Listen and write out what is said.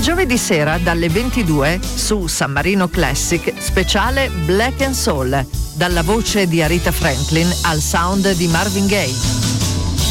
giovedì sera dalle 22 su San Marino Classic, speciale Black and Soul, dalla voce di Aretha Franklin al sound di Marvin Gaye.